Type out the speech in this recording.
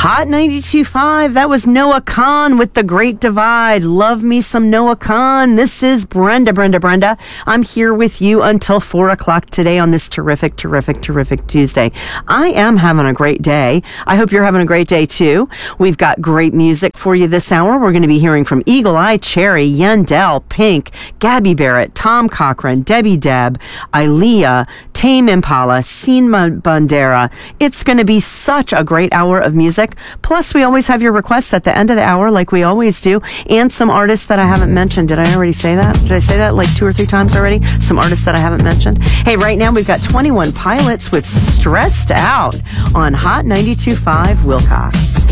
Hot 92.5, that was Noah Kahan with The Great Divide. Love me some Noah Kahan. This is Brenda. I'm here with you until 4 o'clock today on this terrific Tuesday. I am having a great day. I hope you're having a great day too. We've got great music for you this hour. We're going to be hearing from Eagle Eye Cherry, Yandel, Pink, Gabby Barrett, Tom Cochran, Debbie Deb, Ilea, Tame Impala, Seen Bandera. It's going to be such a great hour of music. Plus, we always have your requests at the end of the hour, like we always do, and some artists that I haven't mentioned. Did I already say that? Did I say that like 2 or 3 times already? Some artists that I haven't mentioned. Hey, right now we've got 21 Pilots with Stressed Out on Hot 92.5 Wilcox.